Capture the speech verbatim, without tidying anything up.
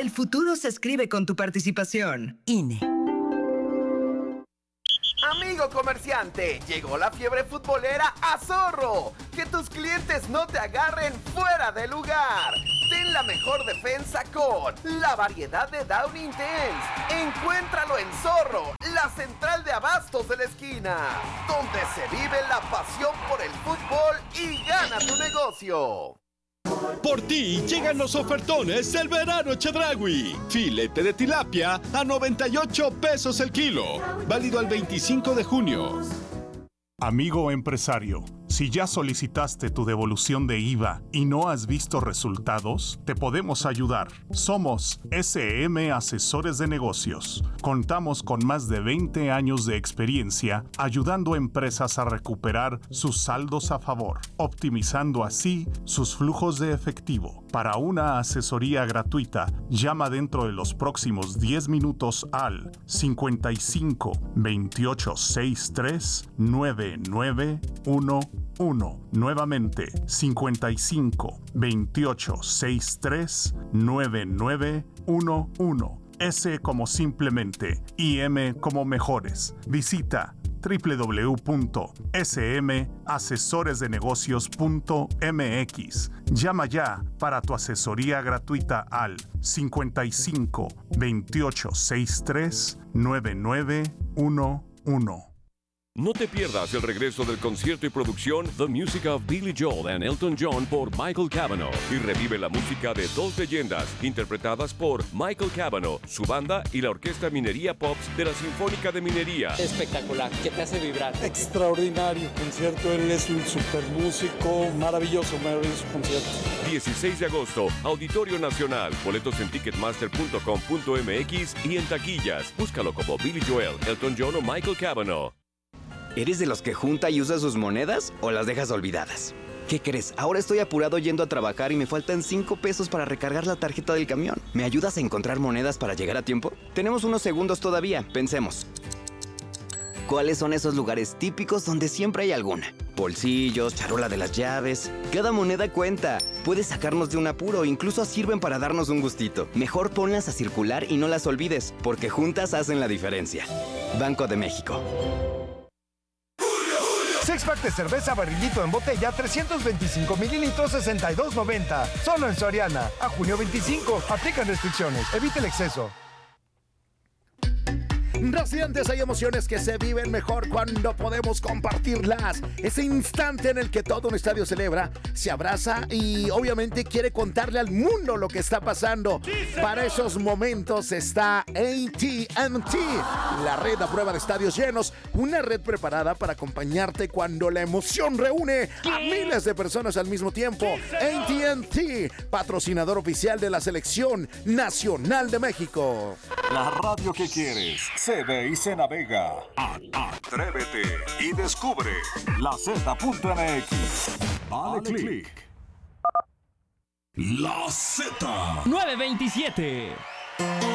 El futuro se escribe con tu participación. I N E. Amigo comerciante, llegó la fiebre futbolera a Zorro. Que tus clientes no te agarren fuera de lugar. Ten la mejor defensa con la variedad de Down Intense. Encuéntralo en Zorro, la central de abastos de la esquina, donde se vive la pasión por el fútbol y gana tu negocio. Por ti llegan los ofertones del verano Chedraui. Filete de tilapia a noventa y ocho pesos el kilo. Válido al veinticinco de junio. Amigo empresario, si ya solicitaste tu devolución de I V A y no has visto resultados, te podemos ayudar. Somos S M Asesores de Negocios. Contamos con más de veinte años de experiencia ayudando a empresas a recuperar sus saldos a favor, optimizando así sus flujos de efectivo. Para una asesoría gratuita, llama dentro de los próximos diez minutos al cincuenta y cinco, veintiocho, sesenta y tres, noventa y nueve uno. Nuevamente, cincuenta y cinco, veintiocho, sesenta y tres, noventa y nueve uno. S como simplemente y M como mejores. Visita doble u doble u doble u punto s m asesores de negocios punto m x. Llama ya para tu asesoría gratuita al cincuenta y cinco, veintiocho, sesenta y tres, noventa y nueve uno. No te pierdas el regreso del concierto y producción The Music of Billy Joel and Elton John por Michael Cavanaugh y revive la música de dos leyendas interpretadas por Michael Cavanaugh, su banda y la Orquesta Minería Pops de la Sinfónica de Minería. Espectacular, que te hace vibrar. Extraordinario concierto, él es un super músico, maravilloso, maravilloso concierto. dieciséis de agosto, Auditorio Nacional, boletos en ticketmaster punto com punto m x y en taquillas. Búscalo como Billy Joel, Elton John o Michael Cavanaugh. ¿Eres de los que junta y usa sus monedas o las dejas olvidadas? ¿Qué crees? Ahora estoy apurado yendo a trabajar y me faltan cinco pesos para recargar la tarjeta del camión. ¿Me ayudas a encontrar monedas para llegar a tiempo? Tenemos unos segundos todavía, pensemos. ¿Cuáles son esos lugares típicos donde siempre hay alguna? Bolsillos, charola de las llaves. Cada moneda cuenta. Puede sacarnos de un apuro, incluso sirven para darnos un gustito. Mejor ponlas a circular y no las olvides, porque juntas hacen la diferencia. Banco de México. Six-pack de cerveza Barrilito en botella, trescientos veinticinco mililitros, sesenta y dos noventa. Solo en Soriana. A junio veinticinco. Aplican restricciones. Evite el exceso. Residentes, hay emociones que se viven mejor cuando podemos compartirlas. Ese instante en el que todo un estadio celebra, se abraza y obviamente quiere contarle al mundo lo que está pasando. Para esos momentos está A T and T, la red a prueba de estadios llenos, una red preparada para acompañarte cuando la emoción reúne a miles de personas al mismo tiempo. A T and T, patrocinador oficial de la Selección Nacional de México. La radio que quieres se ve y se navega. Atrévete y descubre la Z punto m x. Dale click. La Z. nueve veintisiete.